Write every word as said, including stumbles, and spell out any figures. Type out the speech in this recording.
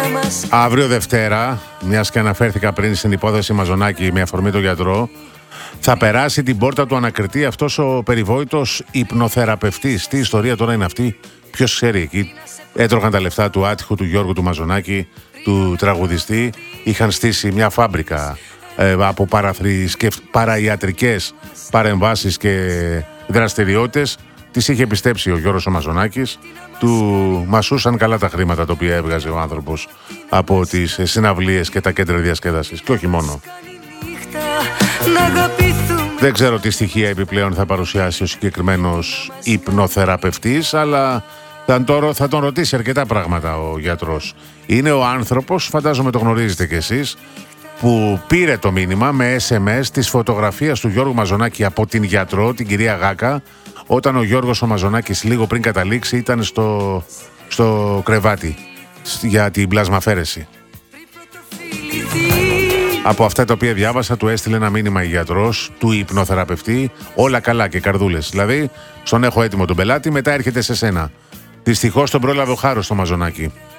Αύριο Δευτέρα, μιας και αναφέρθηκα πριν στην υπόθεση Μαζονάκη με αφορμή τον γιατρό, θα περάσει την πόρτα του ανακριτή αυτός ο περιβόητος υπνοθεραπευτής. Τι ιστορία τώρα είναι αυτή, ποιος ξέρει. Εκεί έτρωγαν τα λεφτά του άτυχου του Γιώργου του Μαζονάκη, του τραγουδιστή. Είχαν στήσει μια φάμπρικα ε, από παραϊατρικές παρεμβάσεις και δραστηριότητες. Τις είχε πιστέψει ο Γιώργος ο Μαζονάκης. Του μασούσαν καλά τα χρήματα τα οποία έβγαζε ο άνθρωπος από τις συναυλίες και τα κέντρα διασκέδασης. Και όχι μόνο. Δεν ξέρω τι στοιχεία επιπλέον θα παρουσιάσει ο συγκεκριμένος υπνοθεραπευτής, αλλά θα τον, θα τον ρωτήσει αρκετά πράγματα ο γιατρός. Είναι ο άνθρωπος, φαντάζομαι το γνωρίζετε κι εσείς, που πήρε το μήνυμα με ες εμ ες της φωτογραφίας του Γιώργου Μαζονάκη από την γιατρό, την κυρία Γάκα, όταν ο Γιώργος ο Μαζονάκης λίγο πριν καταλήξει ήταν στο, στο κρεβάτι για την πλασμαφέρεση. Από αυτά τα οποία διάβασα, του έστειλε ένα μήνυμα η γιατρός του υπνοθεραπευτή, όλα καλά και καρδούλες. Δηλαδή, στον έχω έτοιμο τον πελάτη, μετά έρχεται σε σένα. Δυστυχώς τον πρόλαβε ο χάρος στο Μαζονάκη.